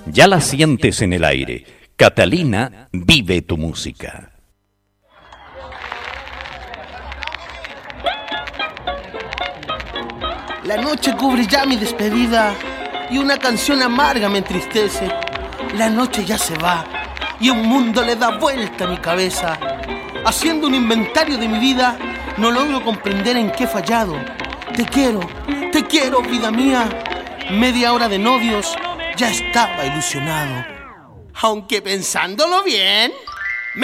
Ya la sientes en el aire. Catalina vive tu música. La noche cubre ya mi despedida y una canción amarga me entristece. La noche ya se va y un mundo le da vuelta a mi cabeza. Haciendo un inventario de mi vida, no logro comprender en qué he fallado. Te quiero, vida mía. Media hora de novios, ya estaba ilusionado. Aunque pensándolo bien...